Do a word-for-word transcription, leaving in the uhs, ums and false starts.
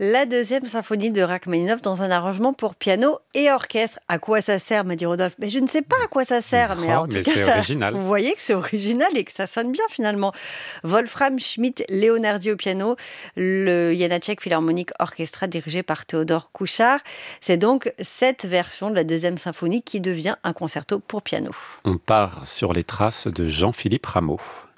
La deuxième symphonie de Rachmaninoff dans un arrangement pour piano et orchestre. À quoi ça sert, m'a dit Rodolphe. Mais je ne sais pas à quoi ça sert. Mais Oh, en tout mais cas, c'est ça, original. vous voyez que c'est original et que ça sonne bien finalement. Wolfram Schmidt Leonardi au piano, le Janáček Philharmonic Orchestra dirigé par Théodore Kouchard. C'est donc cette version de la deuxième symphonie qui devient un concerto pour piano. On part sur les traces de Jean-Philippe Rameau.